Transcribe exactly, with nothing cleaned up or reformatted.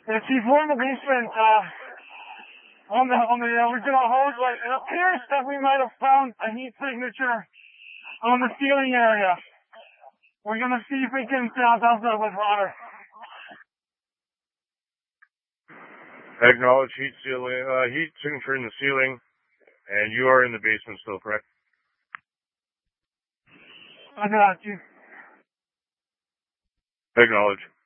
If she's in the basement, uh, on the, on the original hose light, it appears that we might have found a heat signature on the ceiling area. We're gonna see if we can uh, dump it with water. Acknowledge heat ceiling, uh, heat signature in the ceiling, and you are in the basement still, correct? I got you. Acknowledge.